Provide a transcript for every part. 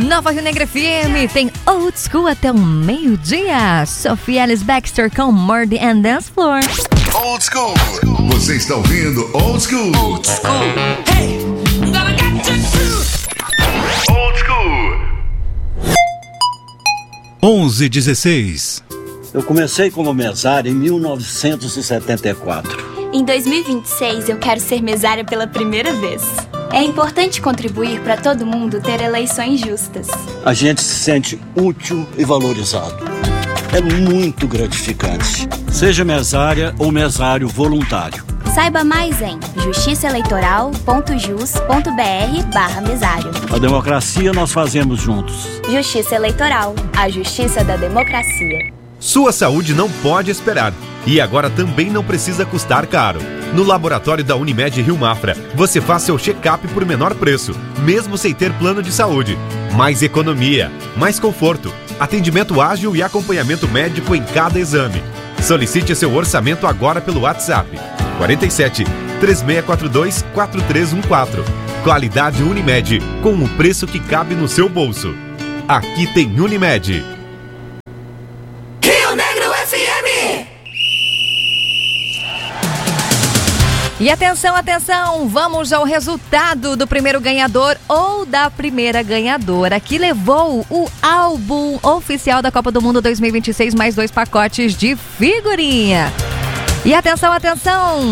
Nova Rio Negro FM tem Old School até o meio-dia. Sophia Ellis Bextor com Murdy and Dance Floor. Old School. Você está ouvindo Old School. Old School. Hey, gonna get you through. Old School. 11:16. Eu comecei como mesário em 1974. Em 2026, eu quero ser mesária pela primeira vez. É importante contribuir para todo mundo ter eleições justas. A gente se sente útil e valorizado. É muito gratificante. Seja mesária ou mesário voluntário. Saiba mais em justiçaeleitoral.jus.br/mesário. A democracia nós fazemos juntos. Justiça Eleitoral, a justiça da democracia. Sua saúde não pode esperar. E agora também não precisa custar caro. No laboratório da Unimed Rio Mafra, você faz seu check-up por menor preço, mesmo sem ter plano de saúde. Mais economia, mais conforto, atendimento ágil e acompanhamento médico em cada exame. Solicite seu orçamento agora pelo WhatsApp. 47 3642 4314. Qualidade Unimed, com o preço que cabe no seu bolso. Aqui tem Unimed. Rio Negro FM. E atenção, atenção, vamos ao resultado do primeiro ganhador ou da primeira ganhadora que levou o álbum oficial da Copa do Mundo 2026 mais 2 pacotes de figurinha. E atenção, atenção!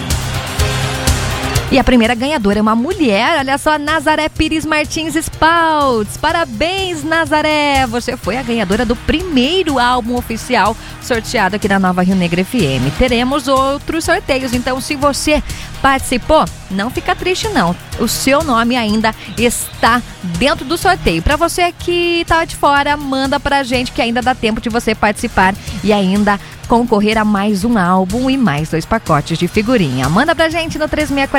E a primeira ganhadora é uma mulher, olha só, Nazaré Pires Martins Spouts. Parabéns, Nazaré! Você foi a ganhadora do primeiro álbum oficial sorteado aqui na Nova Rio Negro FM. Teremos outros sorteios, então se você participou, não fica triste não. O seu nome ainda está dentro do sorteio. Para você que tá de fora, manda pra gente que ainda dá tempo de você participar e ainda concorrer a mais um álbum e mais 2 pacotes de figurinha. Manda pra gente no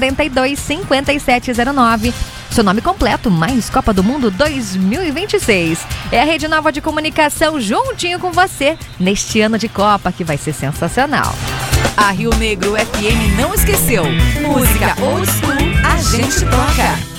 3642-5709. Seu nome completo, mais Copa do Mundo 2026. É a Rede Nova de Comunicação juntinho com você neste ano de Copa que vai ser sensacional. A Rio Negro FM não esqueceu. Música Old School, a gente toca.